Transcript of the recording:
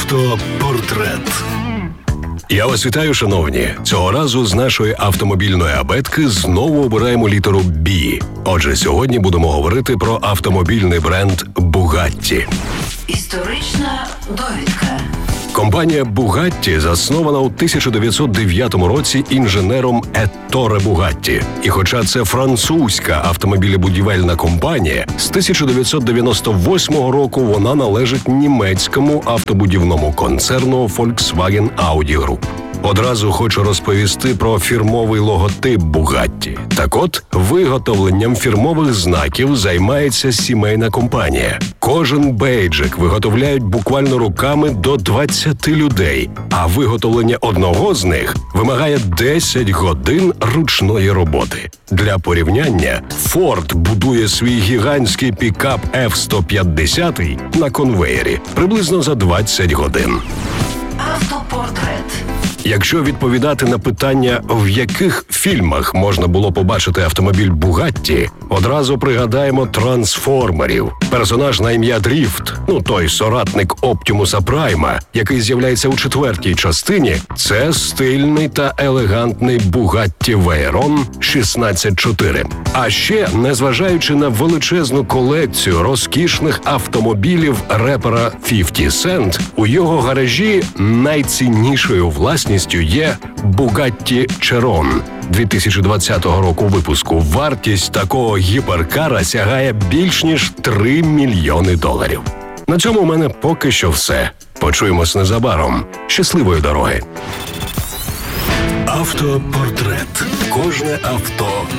Автопортрет. Я вас вітаю, шановні. Цього разу з нашої автомобільної абетки знову обираємо літеру «Б». Отже, сьогодні будемо говорити про автомобільний бренд «Бугатті». Історична довідка. Компанія «Бугатті» заснована у 1909 році інженером Етторе Бугатті. І хоча це французька автомобілебудівельна компанія, з 1998 року вона належить німецькому автобудівному концерну Volkswagen Audi Group. Одразу хочу розповісти про фірмовий логотип «Бугатті». Так от, виготовленням фірмових знаків займається сімейна компанія. Кожен бейджик виготовляють буквально руками до 20 людей, а виготовлення одного з них вимагає 10 годин ручної роботи. Для порівняння, Ford будує свій гігантський пікап F-150 на конвеєрі приблизно за 20 годин. Автопортрет. Якщо відповідати на питання, в яких фільмах можна було побачити автомобіль «Бугатті», одразу пригадаємо «Трансформерів». Персонаж на ім'я Дріфт, той соратник Оптімуса Прайма, який з'являється у 4-й частині, це стильний та елегантний «Бугатті Вейрон 1604. А ще, незважаючи на величезну колекцію розкішних автомобілів репера 50 Cent, у його гаражі найціннішою власністю є Bugatti Chiron 2020 року випуску. Вартість такого гіперкара сягає більш ніж $3 мільйони. На цьому у мене поки що все. Почуємось незабаром. Щасливої дороги! Автопортрет. Кожне авто